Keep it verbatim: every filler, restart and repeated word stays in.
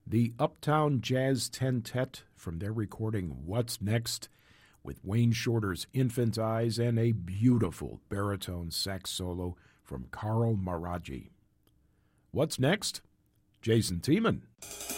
the Uptown Jazz Tentet from their recording What's Next, with Wayne Shorter's Infant Eyes and a beautiful baritone sax solo from Carl Maraggi. What's next? Jason Tiemann.